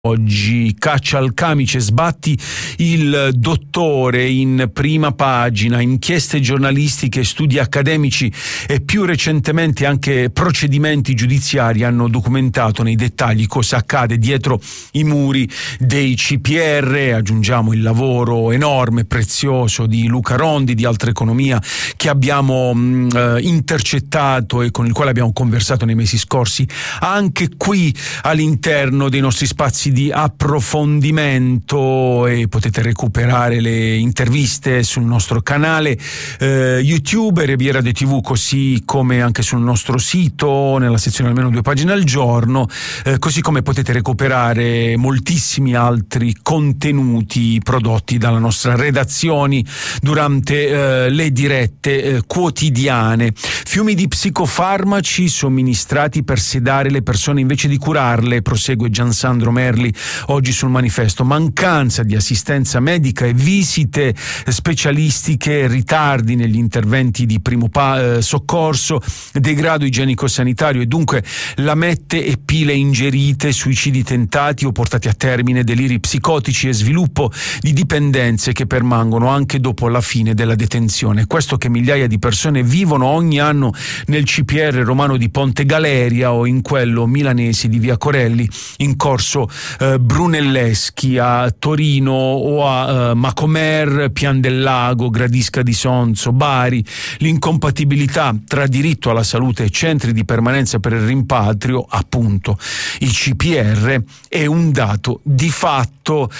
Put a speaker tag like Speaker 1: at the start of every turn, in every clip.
Speaker 1: Oggi caccia al camice, sbatti il dottore in prima pagina, inchieste giornalistiche, studi accademici e più recentemente anche procedimenti giudiziari hanno documentato nei dettagli cosa accade dietro i muri dei CPR. Aggiungiamo il lavoro enorme, prezioso di Luca Rondi, di Altra Economia, che abbiamo intercettato e con il quale abbiamo conversato nei mesi scorsi, anche qui all'interno dei nostri spazi di approfondimento, e potete recuperare le interviste sul nostro canale YouTube Riviera de TV, così come anche sul nostro sito nella sezione almeno 2 pagine al giorno, così come potete recuperare moltissimi altri contenuti prodotti dalla nostra redazione durante le dirette quotidiane. Fiumi di psicofarmaci somministrati per sedare le persone invece di curarle, prosegue Giansandro Merli oggi sul Manifesto. Mancanza di assistenza medica e visite specialistiche, ritardi negli interventi di primo soccorso, degrado igienico-sanitario e dunque lamette e pile ingerite, suicidi tentati o portati a termine, deliri psicotici e sviluppo di dipendenze che permangono anche dopo la fine della detenzione. Questo che migliaia di persone vivono ogni anno nel CPR romano di Ponte Galeria o in quello milanese di Via Corelli, in corso Brunelleschi, a Torino o a Macomer, Pian del Lago, Gradisca di Sonzo, Bari. L'incompatibilità tra diritto alla salute e centri di permanenza per il rimpatrio, appunto i CPR, è un dato di fatto.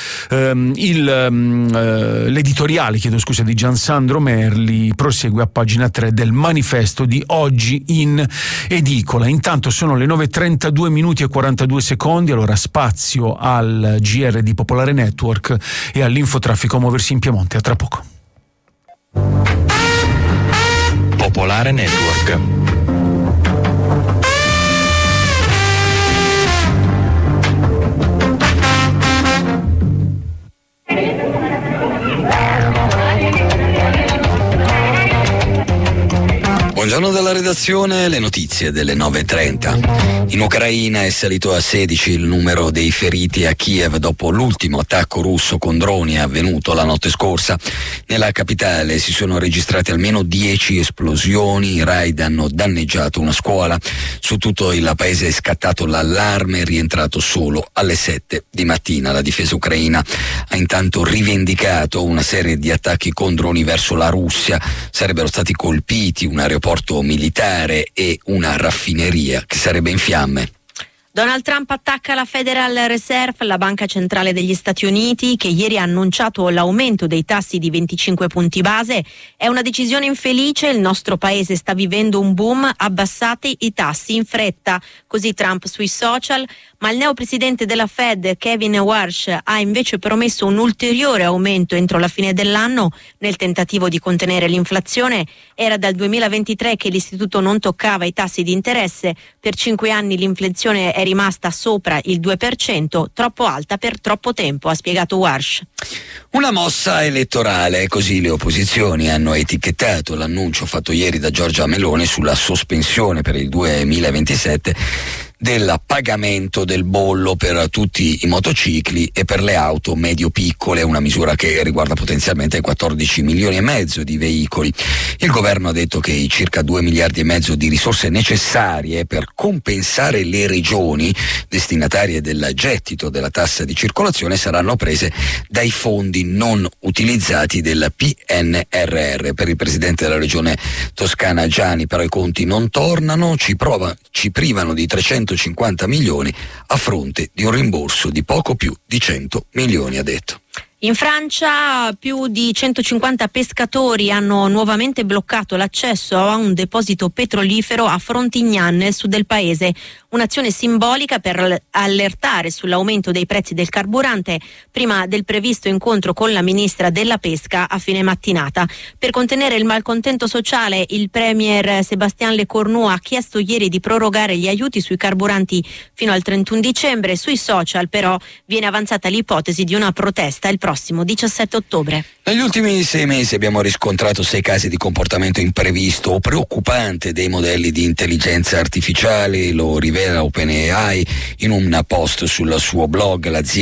Speaker 1: L'editoriale, di Giansandro Merli prosegue a pagina 3 del Manifesto di oggi in edicola. Intanto sono le 9:32 minuti e 42 secondi, allora spazio al GR di Popolare Network e all'infotraffico a muoversi in Piemonte. A tra poco.
Speaker 2: Popolare Network.
Speaker 3: Buongiorno dalla redazione, le notizie delle 9:30. In Ucraina è salito a 16 il numero dei feriti a Kiev dopo l'ultimo attacco russo con droni avvenuto la notte scorsa. Nella capitale si sono registrate almeno 10 esplosioni, i raid hanno danneggiato una scuola. Su tutto il paese è scattato l'allarme, rientrato solo alle 7 di mattina. La difesa ucraina ha intanto rivendicato una serie di attacchi con droni verso la Russia. Sarebbero stati colpiti un aeroporto militare e una raffineria che sarebbe in fiamme.
Speaker 4: Donald Trump attacca la Federal Reserve, la banca centrale degli Stati Uniti, che ieri ha annunciato l'aumento dei tassi di 25 punti base. È una decisione infelice, il nostro paese sta vivendo un boom, abbassate i tassi in fretta. Così Trump sui social, ma il neopresidente della Fed, Kevin Warsh, ha invece promesso un ulteriore aumento entro la fine dell'anno nel tentativo di contenere l'inflazione. Era dal 2023 che l'istituto non toccava i tassi di interesse, per 5 anni l'inflazione è rimasta sopra il 2%, troppo alta per troppo tempo, ha spiegato Warsh.
Speaker 3: Una mossa elettorale, così le opposizioni hanno etichettato l'annuncio fatto ieri da Giorgia Meloni sulla sospensione per il 2027 del pagamento del bollo per tutti i motocicli e per le auto medio-piccole, una misura che riguarda potenzialmente 14 milioni e mezzo di veicoli. Il governo ha detto che i circa 2 miliardi e mezzo di risorse necessarie per compensare le regioni destinatarie del gettito della tassa di circolazione saranno prese dai fondi non utilizzati del PNRR. Per il presidente della regione toscana Giani però i conti non tornano, ci privano di 350 milioni a fronte di un rimborso di poco più di 100 milioni, ha detto.
Speaker 4: In Francia più di 150 pescatori hanno nuovamente bloccato l'accesso a un deposito petrolifero a Frontignan nel sud del paese, un'azione simbolica per allertare sull'aumento dei prezzi del carburante prima del previsto incontro con la ministra della pesca a fine mattinata. Per contenere il malcontento sociale, il premier Sébastien Lecornu ha chiesto ieri di prorogare gli aiuti sui carburanti fino al 31 dicembre. Sui social però viene avanzata l'ipotesi di una protesta il prossimo prossimo 17 ottobre.
Speaker 3: Negli ultimi 6 mesi abbiamo riscontrato 6 casi di comportamento imprevisto o preoccupante dei modelli di intelligenza artificiale, lo rivela OpenAI in un post sul suo blog. L'azienda